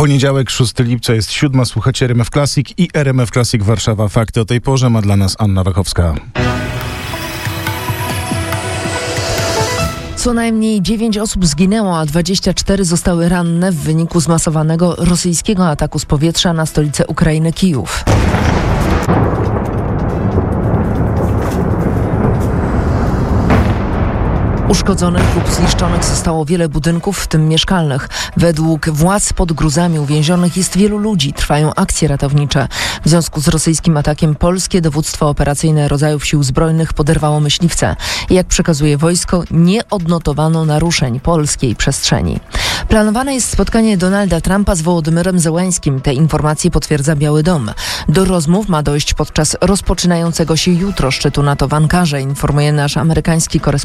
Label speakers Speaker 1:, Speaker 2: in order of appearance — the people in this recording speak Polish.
Speaker 1: Poniedziałek, 6 lipca, jest 7. Słuchacie RMF Classic i RMF Classic Warszawa. Fakty o tej porze ma dla nas Anna Wachowska.
Speaker 2: Co najmniej 9 osób zginęło, a 24 zostały ranne w wyniku zmasowanego rosyjskiego ataku z powietrza na stolicę Ukrainy, Kijów. Uszkodzonych lub zniszczonych zostało wiele budynków, w tym mieszkalnych. Według władz pod gruzami uwięzionych jest wielu ludzi. Trwają akcje ratownicze. W związku z rosyjskim atakiem polskie dowództwo operacyjne rodzajów sił zbrojnych poderwało myśliwce. Jak przekazuje wojsko, nie odnotowano naruszeń polskiej przestrzeni. Planowane jest spotkanie Donalda Trumpa z Wołodymyrem Zełańskim. Te informacje potwierdza Biały Dom. Do rozmów ma dojść podczas rozpoczynającego się jutro szczytu NATO w Ankarze, informuje nasz amerykański korespondent